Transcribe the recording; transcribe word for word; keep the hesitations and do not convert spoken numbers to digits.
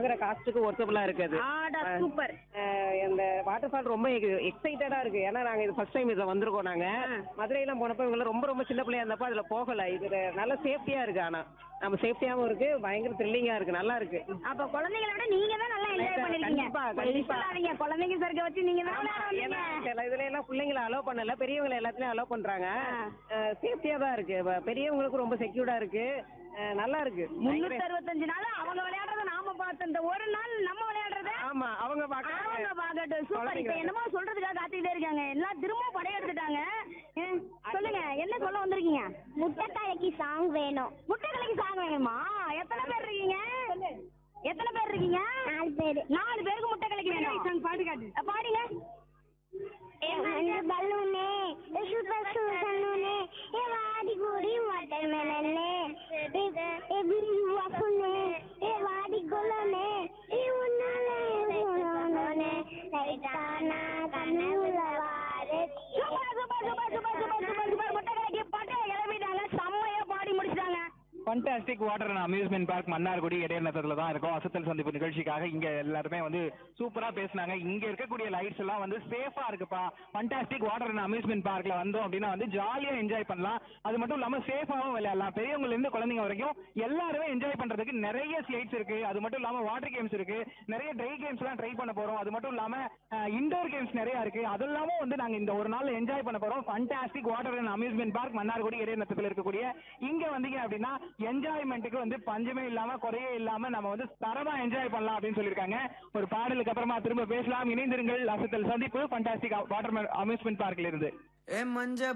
வாங்குற காஸ்ட்டுக்கு ஒர்த்தபுளா இருக்குது. ஆடா சூப்பர். இந்த வாட்டர் ஃபால் ரொம்ப எக்ஸைட்டடா இருக்கு. ஏன்னா நாங்க இது ஃபர்ஸ்ட் டைம் இதுல வந்திருக்கோம். நாங்க மதுரையெல்லாம் போனப்போ இவங்க ரொம்ப ரொம்ப சின்ன பிள்ளையா இருந்தப்போ அதுல போகல. இது நல்ல சேஃப்டியா இருக்கு. ஆனா நம்ம சேஃப்டியாவும் இருக்கு, பயங்கர த்ரில்லிங்கா இருக்கு, நல்லா இருக்கு. அப்ப குழந்தைகளை விட நீங்க தான் நல்லா என்ஜாய் பண்ணிருக்கீங்க. கண்டிப்பா கண்டிப்பா. நீங்க குழந்தைங்க சர்க்க வச்சு நீங்க தான் ஏன்னா சில இதுல எல்லாம் பிள்ளைங்களை அலோவ் பண்ணல, பெரியவங்களை எல்லாத்தையும் அலோவ் பண்றாங்க. சேஃப்டியா தான் இருக்கு. பெரியவங்களுக்கு ரொம்ப செக்யூர்டா இருக்கு, நல்லா இருக்கு. முன்னூத்தி அறுபத்தஞ்சு நாள் அவங்க விளையாடுறத நாம பார்த்து இந்த ஒரு நாள் நம்ம விளையாடுறத ஆமா அவங்க அவங்க பாக்கட்டும். சூப்பர். இப்ப என்னமோ சொல்றதுக்காக காத்துக்கிட்டே இருக்காங்க. எல்லாம் திரும்ப படையெடுத்துட்டாங்க. சொல்லுங்க, என்ன சொல்ல வந்திருக்கீங்க? முட்டை கலக்கி சாங் வேணும். முட்டை கலக்கி சாங் வேணுமா? எத்தனை பேர் இருக்கீங்க? எத்தனை பேர் இருக்கீங்க? நாலு பேரு. நாலு பேருக்கு முட்டை கலக்கி வேணும். பாடி காட்டு. பாடிங்க. பலூனே சூப்பர் சூசனே ஏ வாடி கூடி வாட்டர் மெலனே ஏ பிரி வாஃபுனே ஏ வாடி கோலனே ஏ உன்னாலே உன்னாலே லைட்டானா கண்ணுலவாரே. Super super super super super super super. முட்டை கலக்கி பாட்டு கிளம்பிட்டாங்க. செம்மையா பாடி முடிச்சிட்டாங்க. Fantastic water and amusement park Mannargudi இடையநத்தத்துல தான் இருக்கும். அசத்தல் சந்திப்பு நிகழ்ச்சிக்காக இங்க எல்லாருமே வந்து சூப்பரா பேசினாங்க. இங்க இருக்கக்கூடிய லைட்ஸ் எல்லாம் வந்து சேஃபா இருக்குப்பா. ஃபண்டாஸ்டிக் வாட்டர் அண்ட் அம்யூஸ்மெண்ட் பார்க்ல வந்தோம் அப்படின்னா வந்து ஜாலியா என்ஜாய் பண்ணலாம். அது மட்டும் இல்லாம சேஃபாவும் விளையாடலாம். பெரியவங்கல இருந்து குழந்தைங்க வரைக்கும் எல்லாருமே என்ஜாய் பண்றதுக்கு நிறைய ஸ்லைட்ஸ் இருக்கு. அது மட்டும் இல்லாம வாட்டர் கேம்ஸ் இருக்கு, நிறைய ட்ரை கேம்ஸ் எல்லாம் ட்ரை பண்ண போறோம். அது மட்டும் இல்லாம இண்டோர் கேம்ஸ் நிறைய இருக்கு. அதெல்லாமும் வந்து நாங்க இந்த ஒரு நாள் என்ஜாய் பண்ண போறோம். Fantastic water and amusement park Mannargudi இடையநத்தத்துல இருக்கக்கூடிய இங்க வந்தீங்க அப்படின்னா என்ஜாய்மெண்ட்டுக்கு வந்து பஞ்சமே இல்லாம குறையே இல்லாம நம்ம வந்து தரமா என்ஜாய் பண்ணலாம் அப்படின்னு சொல்லியிருக்காங்க. ஒரு பாடலுக்கு அப்புறமா திரும்ப பேசலாம். இணைந்திருங்கள். அசத்தல் சந்திப்பு ஃபண்டாஸ்டிக் வாட்டர் அம்யூஸ்மெண்ட் பார்க்ல இருந்து.